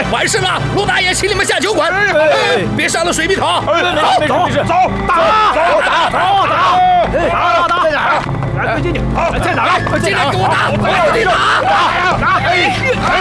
完事了，罗大爷，请你们下酒馆，别上了水笔筒。 走，打！来，快进去！在哪儿？ 进来给我打！